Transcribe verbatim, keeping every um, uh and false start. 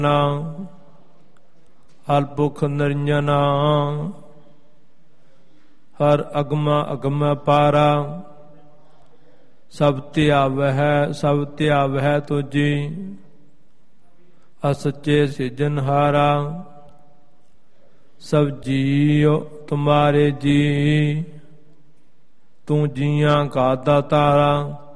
ਅਲਪੁਖ ਨਿਰੰਜਨਾ ਹਰ ਅਗਮਾ ਅਗਮ ਪਾਰਾ ਸਭ ਧਿਆਵਹਿ ਸਭ ਧਿਆਵਹਿ ਤੁਝੀ ਅਸੱਚੇ ਸਿਰਜਨਹਾਰਾ ਸਭ ਜੀਉ ਤੁਮਾਰੇ ਜੀ ਤੂੰ ਜੀਆਂ ਕਾ ਦਾਤਾਰਾ